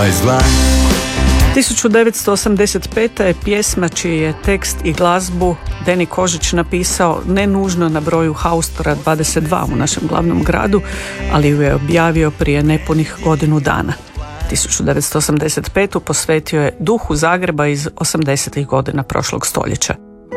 1985. je pjesma čiji je tekst i glazbu Deni Kožić napisao ne nužno na broju haustora 22 u našem glavnom gradu, ali ju je objavio prije nepunih godinu dana. 1985. posvetio je duhu Zagreba iz 80. godina prošlog stoljeća.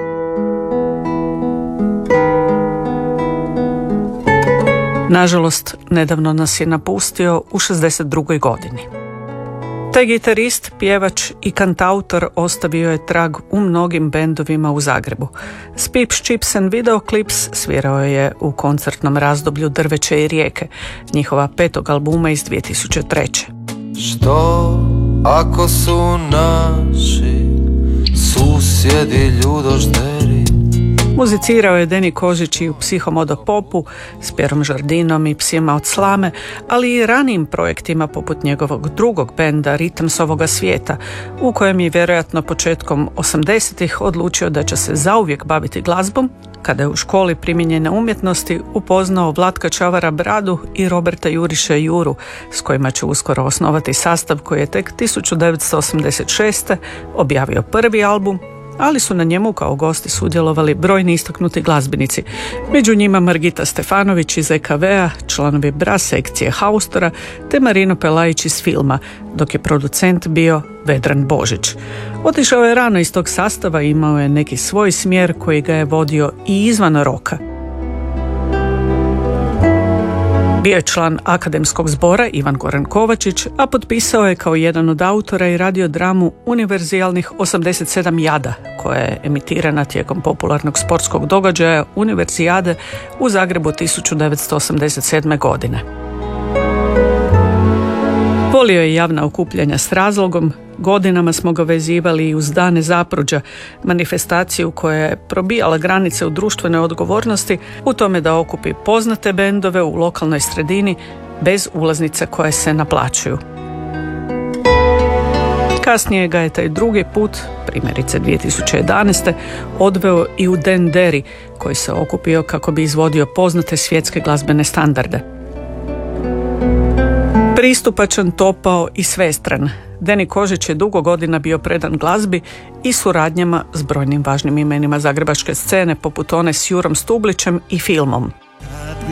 Nažalost, nedavno nas je napustio u 62. godini. Taj gitarist, pjevač i kantautor ostavio je trag u mnogim bendovima u Zagrebu. Spips, Chips and Videoclips svirao je u koncertnom razdoblju Drveće i rijeke, njihova 5. albuma iz 2003. Što ako su naši susjedi ljudožderi? Muzicirao je Deni Kožić i u Psihomodo Popu s Pjerom Žardinom i Psima od slame, ali i ranijim projektima poput njegovog drugog benda Ritms ovoga svijeta, u kojem je vjerojatno početkom 80-ih odlučio da će se zauvijek baviti glazbom, kada je u školi primijenjene umjetnosti upoznao Vlatka Čavara Bradu i Roberta Juriša Juru, s kojima će uskoro osnovati sastav koji je tek 1986. objavio prvi album, ali su na njemu kao gosti sudjelovali brojni istaknuti glazbenici, među njima Margita Stefanović iz EKV-a, članovi Bra sekcije Haustora, te Marino Pelajić iz Filma, dok je producent bio Vedran Božić. Otišao je rano iz tog sastava i imao je neki svoj smjer koji ga je vodio i izvan roka. Bio je član akademskog zbora Ivan Goran Kovačić, a potpisao je kao jedan od autora i radio dramu Univerzijalnih 87 jada, koja je emitirana tijekom popularnog sportskog događaja Univerzijade u Zagrebu 1987. godine. Volio je javna okupljanja s razlogom, godinama smo ga vezivali i uz dane Zapruđa, manifestaciju koja je probijala granice u društvenoj odgovornosti u tome da okupi poznate bendove u lokalnoj sredini bez ulaznice koje se naplaćuju. Kasnije ga je taj drugi put, primjerice 2011. odveo i u Den Deri, koji se okupio kako bi izvodio poznate svjetske glazbene standarde. Pristupačan, topao i svestran, Deni Kožić je dugo godina bio predan glazbi i suradnjama s brojnim važnim imenima zagrebačke scene poput one s Jurom Stublićem i Filmom.